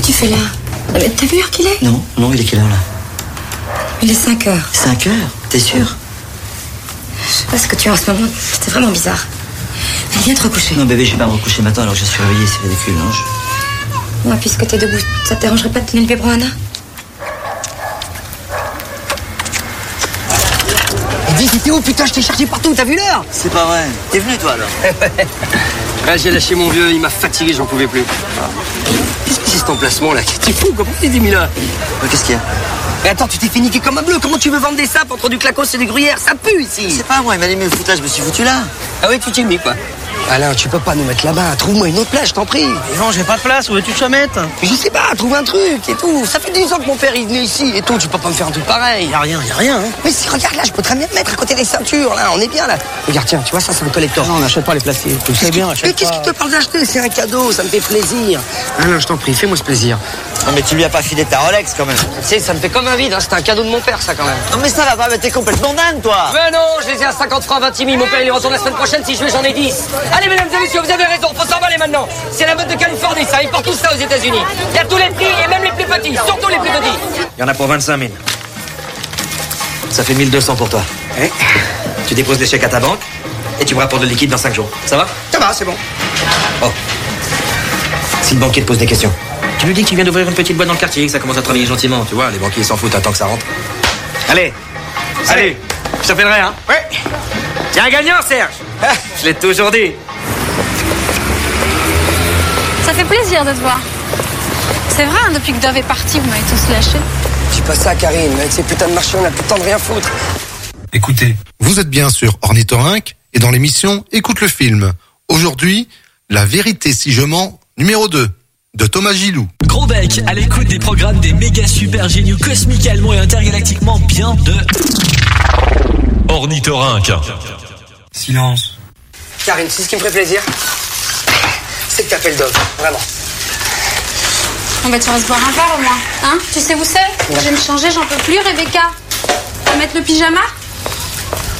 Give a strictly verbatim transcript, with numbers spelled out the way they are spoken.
tu fais là? Mais t'as vu l'heure qu'il est? Non, non, il est quelle heure là? Il est cinq heures. cinq heures? T'es sûr? Je sais pas ce que tu as en ce moment. C'est vraiment bizarre. Allez, viens te recoucher. Non, bébé, je vais pas me recoucher maintenant alors que je suis réveillé, c'est ridicule. Hein, je... Ouais, puisque t'es debout, ça te dérangerait pas de tenir le biberon, Anna? Dis, c'était où? Putain, je t'ai cherché partout, t'as vu l'heure? C'est pas vrai. T'es venu toi alors? Ouais, j'ai lâché mon vieux, il m'a fatigué, j'en pouvais plus. Qu'est-ce que c'est cet emplacement là? T'es fou, comment tu t'es mis là? Qu'est-ce qu'il y a? Mais attends, tu t'es fait niquer comme un bleu, comment tu veux vendre des sapes entre du clacos et du gruyère? Ça pue ici! C'est pas moi, il m'a allumé le foutage, je me suis foutu là. Ah oui, tu t'es mis quoi? Alain, tu peux pas nous mettre là-bas, trouve-moi une autre plage, je t'en prie. Non, j'ai pas de place, où veux-tu que je te mette? Je sais pas, trouve un truc et tout. Ça fait dix ans que mon père il venait ici et tout, tu peux pas me faire un truc pareil. Y'a rien, y'a rien, hein. Mais si, regarde là, je peux très bien te mettre à côté des ceintures, là, on est bien là. Regarde, tiens, tu vois, ça c'est un collector. Non, on n'achète pas les plastiques. Tu sais bien, Mais achète qu'est-ce pas. qui te parle d'acheter? C'est un cadeau, ça me fait plaisir. Alain, je t'en prie, fais-moi ce plaisir. Non, mais tu lui as pas filé ta Rolex quand même. Tu sais, ça me fait comme un vide, hein. C'était un cadeau de mon père, ça quand même. Non, mais ça va pas, mais t'es complètement dingue toi. Mais non, je les ai à cinquante francs, vingt mille. Mon père il y retourne la semaine prochaine, si je veux, j'en ai dix. Allez, mesdames et messieurs, vous avez raison, faut s'emballer maintenant. C'est la mode de Californie, ça, ils portent tout ça aux États-Unis. Il y a tous les prix et même les plus petits, surtout les plus petits. Il y en a pour vingt-cinq mille. Ça fait mille deux cents pour toi. Ouais. Tu déposes les chèques à ta banque et tu me rapportes le liquide dans cinq jours. Ça va? Ça va, c'est bon. Oh. Si le banquier te pose des questions, tu lui dis que tu viens d'ouvrir une petite boîte dans le quartier, que ça commence à travailler gentiment. Tu vois, les banquiers s'en foutent, attends que ça rentre. Allez, allez, je t'appellerai, hein? Ouais. Tiens, un gagnant, Serge. Je l'ai toujours dit. Ça fait plaisir de te voir. C'est vrai, hein, depuis que Dove est parti, vous m'avez tous lâché. Dis pas ça, Karine. Avec ces putains de marchés, on a plus le temps de rien foutre. Écoutez, vous êtes bien sur Ornithorynque et dans l'émission Écoute le film. Aujourd'hui, La vérité si je mens, numéro deux, de Thomas Gilou. Gros bec à l'écoute des programmes des méga super géniaux cosmiquement et intergalactiquement bien de Ornithorynque. Silence. Karine, c'est ce qui me ferait plaisir. C'est que t'appelles Dove, vraiment. On va te faire se boire un verre au moins. Hein? Tu sais où c'est? Je vais me changer, j'en peux plus, Rebecca. Tu vas mettre le pyjama?